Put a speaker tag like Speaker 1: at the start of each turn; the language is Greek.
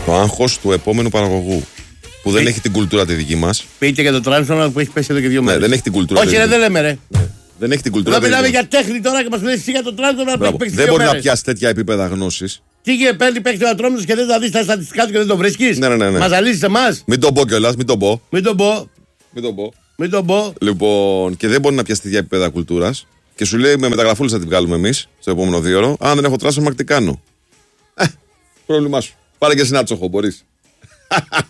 Speaker 1: Το άγχος του επόμενου παραγωγού. Που δεν έχει την κουλτούρα τη δική μας.
Speaker 2: Πείτε για το Τράνσφορμα που έχει πέσει εδώ και 2 μέρες.
Speaker 1: Δεν έχει την κουλτούρα.
Speaker 2: Όχι, δεν λέμε, ρε.
Speaker 1: Δεν έχει την κουλτούρα.
Speaker 2: Εδώ μιλάμε για τέχνη τώρα και μας λέει εσύ για το Τράνσφορμα που έχει πέσει.
Speaker 1: Δεν μπορεί να πιάσει τέτοια επίπεδα γνώσης.
Speaker 2: Τι είχε παίρνει παίξει ο Ατρόμητος και δεν θα δεις τα στατιστικά του και δεν το βρίσκεις.
Speaker 1: Ναι.
Speaker 2: Μας αλύσεις εμάς.
Speaker 1: Μην τον πω κιόλας, μην τον πω.
Speaker 2: Μην τον πω.
Speaker 1: Λοιπόν, και δεν μπορεί να πιάσει τέτοια επίπεδα κουλτούρας. Και σου λέει με μεταγραφούλες θα την βγάλουμε εμείς στο επόμενο 2ωρο. Αν δεν έχω Τράνσφορμα, τι κάνω. Πρόβλημά σου. Πάρε και συνάτσοχο, μπορείς.